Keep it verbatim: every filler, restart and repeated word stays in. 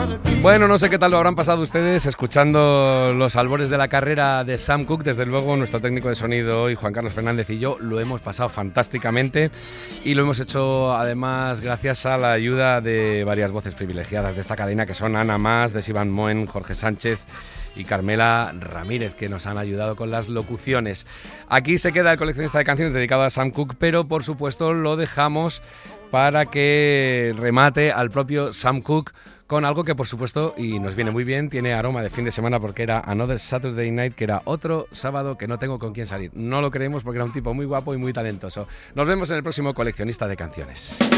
Bueno, no sé qué tal lo habrán pasado ustedes escuchando los albores de la carrera de Sam Cooke. Desde luego, nuestro técnico de sonido hoy, Juan Carlos Fernández, y yo lo hemos pasado fantásticamente y lo hemos hecho además gracias a la ayuda de varias voces privilegiadas de esta cadena, que son Ana Mas, Desivan Moen, Jorge Sánchez y Carmela Ramírez, que nos han ayudado con las locuciones. Aquí se queda el coleccionista de canciones dedicado a Sam Cooke, pero por supuesto lo dejamos para que remate al propio Sam Cooke con algo que por supuesto, y nos viene muy bien, tiene aroma de fin de semana, porque era Another Saturday Night, que era otro sábado que no tengo con quién salir. No lo creemos, porque era un tipo muy guapo y muy talentoso. Nos vemos en el próximo coleccionista de canciones.